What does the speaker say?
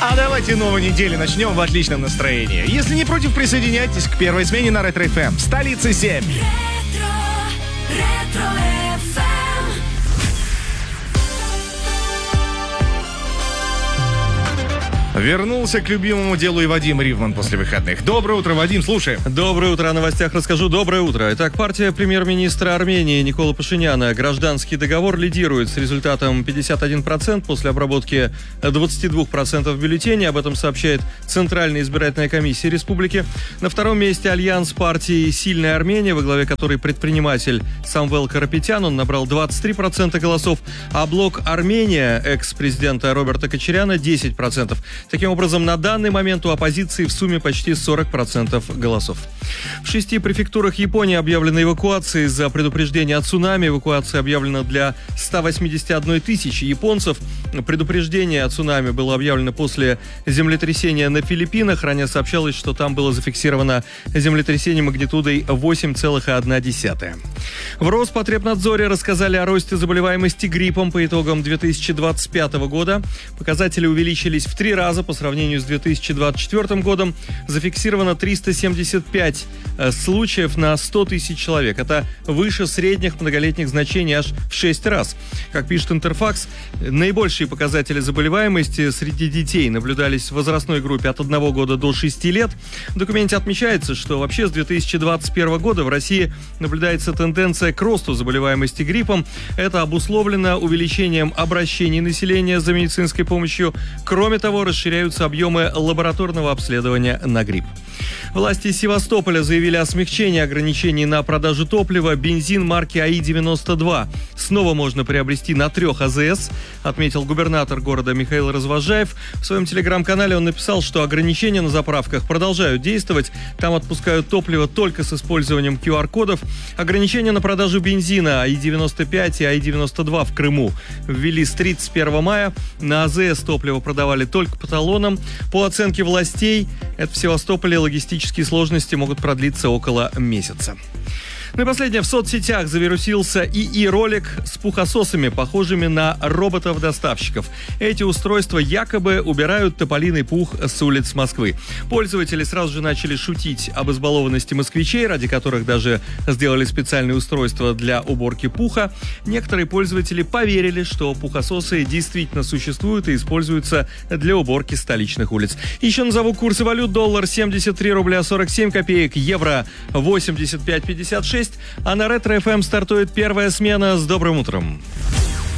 А давайте новую неделю начнем в отличном настроении. Если не против, присоединяйтесь к первой смене на Ретро ФМ. Столица 7. Ретро ФМ. Вернулся к любимому делу и Вадим Ривман после выходных. Доброе утро, Вадим, слушаем. Доброе утро, о новостях расскажу. Доброе утро. Итак, партия премьер-министра Армении Никола Пашиняна «Гражданский договор» лидирует с результатом 51% после обработки 22% бюллетеней. Об этом сообщает Центральная избирательная комиссия республики. На втором месте альянс партии «Сильная Армения», во главе которой предприниматель Самвел Карапетян. Он набрал 23% голосов, а блок «Армения» экс-президента Роберта Кочаряна 10%. Таким образом, на данный момент у оппозиции в сумме почти 40% голосов. В 6 префектурах Японии объявлена эвакуация из-за предупреждения о цунами. Эвакуация объявлена для 181 тысячи японцев. Предупреждение о цунами было объявлено после землетрясения на Филиппинах. Ранее сообщалось, что там было зафиксировано землетрясение магнитудой 8,1. В Роспотребнадзоре рассказали о росте заболеваемости гриппом по итогам 2025 года. Показатели увеличились в 3 раза по сравнению с 2024 годом. Зафиксировано 375 случаев на 100 тысяч человек. Это выше средних многолетних значений аж в 6 раз. Как пишет Интерфакс, наибольшие показатели заболеваемости среди детей наблюдались в возрастной группе от 1 года до 6 лет. В документе отмечается, что вообще с 2021 года в России наблюдается тенденция к росту заболеваемости гриппом. Это обусловлено увеличением обращений населения за медицинской помощью. Кроме того, расширяются объемы лабораторного обследования на грипп. Власти Севастополя заявили о смягчении ограничений на продажу топлива. Бензин марки АИ-92 снова можно приобрести на 3 АЗС, отметил губернатор города Михаил Развозжаев. В своем телеграм-канале он написал, что ограничения на заправках продолжают действовать. Там отпускают топливо только с использованием QR-кодов. Ограничения на продажу бензина АИ-95 и АИ-92 в Крыму ввели с 31 мая. На АЗС топливо продавали только по талонам. По оценке властей, это в Севастополе логистические сложности могут продлиться около месяца. Ну и последнее. В соцсетях завирусился ИИ-ролик с пухососами, похожими на роботов-доставщиков. Эти устройства якобы убирают тополиный пух с улиц Москвы. Пользователи сразу же начали шутить об избалованности москвичей, ради которых даже сделали специальные устройства для уборки пуха. Некоторые пользователи поверили, что пухососы действительно существуют и используются для уборки столичных улиц. Еще назову курсы валют. Доллар 73 рубля 47 копеек, евро 85,56. А на Ретро ФМ стартует первая смена. С добрым утром.